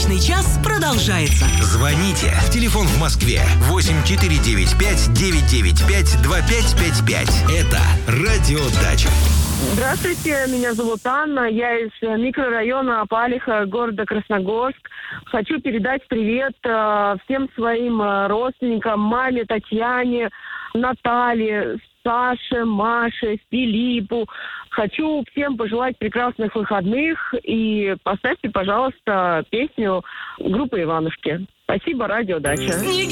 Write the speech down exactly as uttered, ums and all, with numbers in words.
Брачный час продолжается. Звоните. Телефон в Москве восемь четыре девять пять девять девять пять два пять пять пять. Это Радио Дача. Здравствуйте, меня зовут Анна, я из микрорайона Апалиха, города Красногорск. Хочу передать привет э, всем своим э, родственникам, маме Татьяне, Наталье, Саше, Маше, Филиппу. Хочу всем пожелать прекрасных выходных и поставьте, пожалуйста, песню группы Иванушки. Спасибо, Радио Дача.